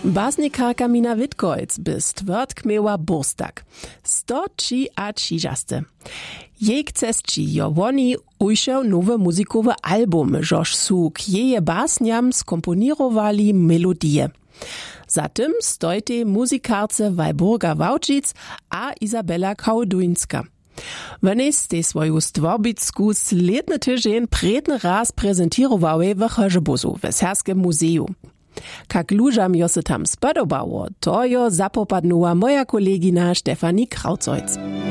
Basnikarka Mina Witkojc bist wörtkmeła Burstak. 103 a 30. Jej chcesci jo woni ujšel nowe muzikowe album, žož su k jeje basnjam skomponirowali melodije. Zatem stojte muzikarce Walburga Wałčic a Izabela Kołduńska. One ste swoju stworbicku sledny tydzień predny raz prezentirowały w Chorzebuzu, w Serskim muzeju. Kak lużam jo se tam spodobało, to jo zapopadnuła moja kolegina Stefanie Krautzojc.